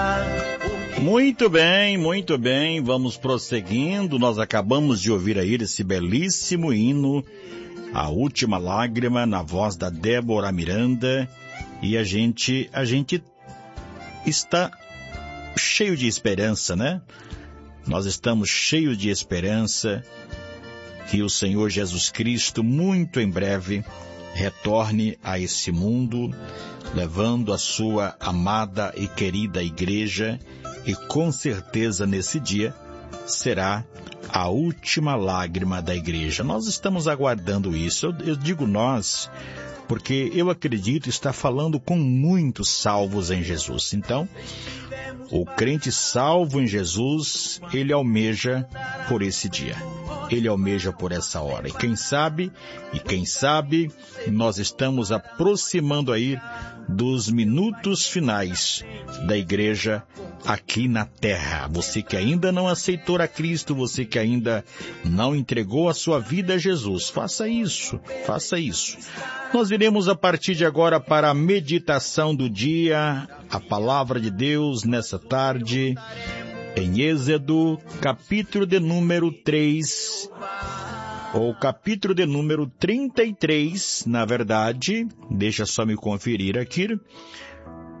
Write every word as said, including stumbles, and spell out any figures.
Muito bem, muito bem, vamos prosseguindo. Nós acabamos de ouvir aí esse belíssimo hino, A Última Lágrima, na voz da Débora Miranda, e a gente, a gente está cheio de esperança, né? Nós estamos cheios de esperança que o Senhor Jesus Cristo, muito em breve, retorne a esse mundo, levando a sua amada e querida igreja, e com certeza nesse dia será a última lágrima da igreja. Nós estamos aguardando isso. Eu, eu digo nós, porque eu acredito estar falando com muitos salvos em Jesus. Então, o crente salvo em Jesus, ele almeja por esse dia. Ele almeja por essa hora. E quem sabe, e quem sabe, nós estamos aproximando aí dos minutos finais da igreja aqui na terra. Você que ainda não aceitou a Cristo, você que ainda não entregou a sua vida a Jesus, faça isso, faça isso. Nós iremos a partir de agora para a meditação do dia, a palavra de Deus nessa tarde, em Êxodo, capítulo de número três, ou capítulo de número trinta e três, na verdade, deixa só me conferir aqui,